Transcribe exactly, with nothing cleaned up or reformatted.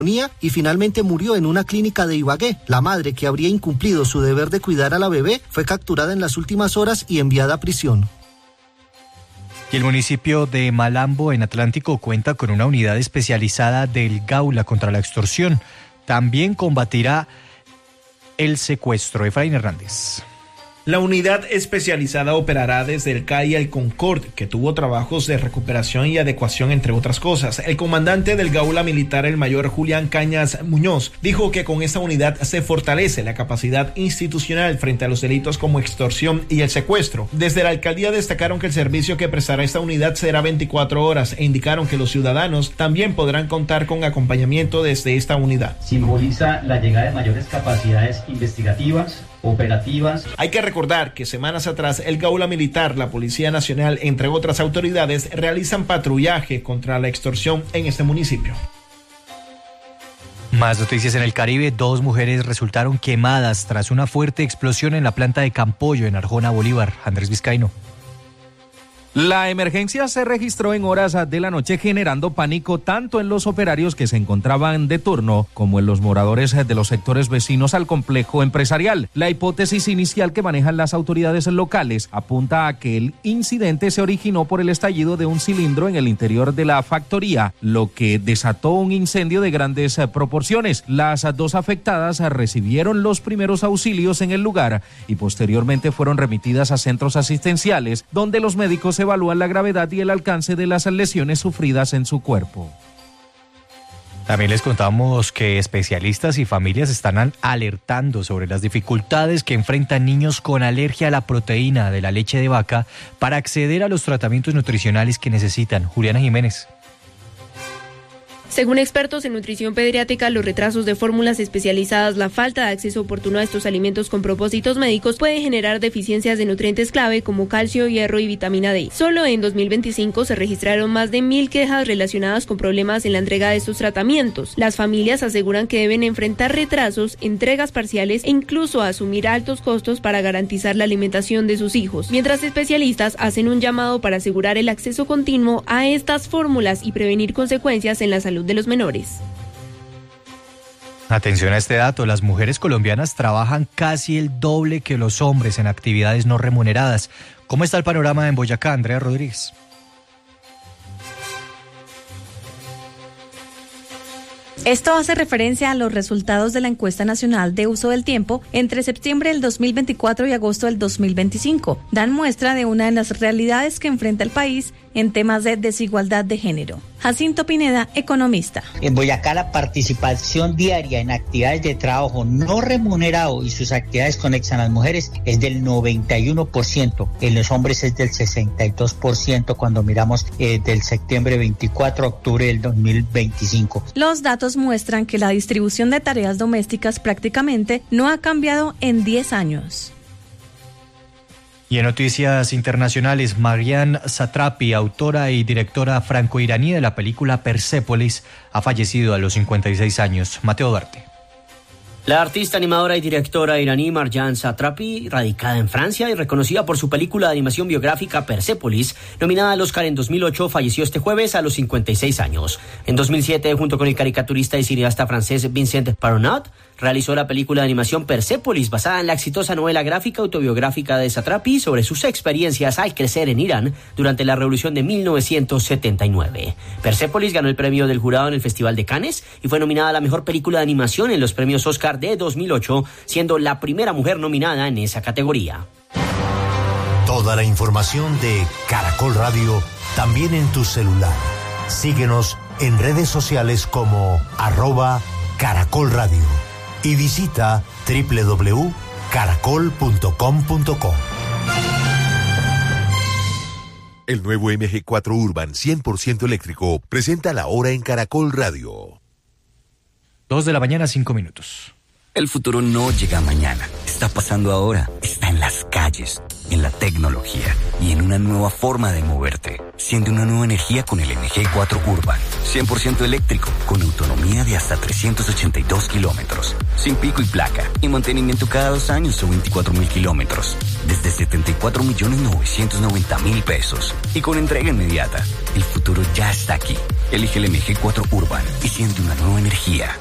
y finalmente murió en una clínica de Ibagué. La madre, que habría incumplido su deber de cuidar a la bebé, fue capturada en las últimas horas y enviada a prisión. Y el municipio de Malambo, en Atlántico, cuenta con una unidad especializada del Gaula contra la extorsión. También combatirá el secuestro. Efraín Hernández. La unidad especializada operará desde el C A I al Concord, que tuvo trabajos de recuperación y adecuación, entre otras cosas. El comandante del Gaula Militar, el mayor Julián Cañas Muñoz, dijo que con esta unidad se fortalece la capacidad institucional frente a los delitos como extorsión y el secuestro. Desde la alcaldía destacaron que el servicio que prestará esta unidad será veinticuatro horas e indicaron que los ciudadanos también podrán contar con acompañamiento desde esta unidad. Simboliza la llegada de mayores capacidades investigativas, operativas. Hay que recordar que semanas atrás el Gaula Militar, la Policía Nacional, entre otras autoridades, realizan patrullaje contra la extorsión en este municipio. Más noticias en el Caribe. Dos mujeres resultaron quemadas tras una fuerte explosión en la planta de Campollo, en Arjona, Bolívar. Andrés Vizcaíno. La emergencia se registró en horas de la noche, generando pánico tanto en los operarios que se encontraban de turno como en los moradores de los sectores vecinos al complejo empresarial. La hipótesis inicial que manejan las autoridades locales apunta a que el incidente se originó por el estallido de un cilindro en el interior de la factoría, lo que desató un incendio de grandes proporciones. Las dos afectadas recibieron los primeros auxilios en el lugar y posteriormente fueron remitidas a centros asistenciales, donde los médicos evalúan la gravedad y el alcance de las lesiones sufridas en su cuerpo. También les contamos que especialistas y familias están alertando sobre las dificultades que enfrentan niños con alergia a la proteína de la leche de vaca para acceder a los tratamientos nutricionales que necesitan. Juliana Jiménez. Según expertos en nutrición pediátrica, los retrasos de fórmulas especializadas, la falta de acceso oportuno a estos alimentos con propósitos médicos pueden generar deficiencias de nutrientes clave como calcio, hierro y vitamina D. Solo en dos mil veinticinco se registraron más de mil quejas relacionadas con problemas en la entrega de estos tratamientos. Las familias aseguran que deben enfrentar retrasos, entregas parciales e incluso asumir altos costos para garantizar la alimentación de sus hijos, mientras especialistas hacen un llamado para asegurar el acceso continuo a estas fórmulas y prevenir consecuencias en la salud de los menores. Atención a este dato, las mujeres colombianas trabajan casi el doble que los hombres en actividades no remuneradas. ¿Cómo está el panorama en Boyacá, Andrea Rodríguez? Esto hace referencia a los resultados de la encuesta nacional de uso del tiempo entre septiembre del dos mil veinticuatro y agosto del dos mil veinticinco. Dan muestra de una de las realidades que enfrenta el país en temas de desigualdad de género. Jacinto Pineda, economista. En Boyacá la participación diaria en actividades de trabajo no remunerado y sus actividades conexas a las mujeres es del noventa y uno por ciento. En los hombres es del sesenta y dos por ciento cuando miramos eh, del septiembre veinticuatro a octubre del dos mil veinticinco. Los datos muestran que la distribución de tareas domésticas prácticamente no ha cambiado en diez años. Y en noticias internacionales, Marianne Satrapi, autora y directora franco-iraní de la película Persépolis, ha fallecido a los cincuenta y seis años. Mateo Duarte. La artista, animadora y directora iraní Marianne Satrapi, radicada en Francia y reconocida por su película de animación biográfica Persépolis, nominada al Oscar en dos mil ocho, falleció este jueves a los cincuenta y seis años. En dos mil siete, junto con el caricaturista y cineasta francés Vincent Paronat, realizó la película de animación Persépolis, basada en la exitosa novela gráfica autobiográfica de Satrapi sobre sus experiencias al crecer en Irán durante la revolución de mil novecientos setenta y nueve. Persépolis ganó el premio del jurado en el Festival de Cannes y fue nominada a la mejor película de animación en los premios Oscar de dos mil ocho, siendo la primera mujer nominada en esa categoría. Toda la información de Caracol Radio también en tu celular. Síguenos en redes sociales como arroba Caracol Radio y visita doble u doble u doble u punto caracol punto com punto co. El nuevo M G cuatro Urban cien por ciento eléctrico presenta la hora en Caracol Radio. Dos de la mañana, cinco minutos. El futuro no llega mañana, está pasando ahora, está en las calles, en la tecnología y en una nueva forma de moverte. Siente una nueva energía con el M G cuatro Urban, cien por ciento eléctrico, con autonomía de hasta trescientos ochenta y dos kilómetros, sin pico y placa, y mantenimiento cada dos años o veinticuatro mil kilómetros, desde setenta y cuatro millones novecientos noventa mil pesos, y con entrega inmediata. El futuro ya está aquí. Elige el M G cuatro Urban y siente una nueva energía.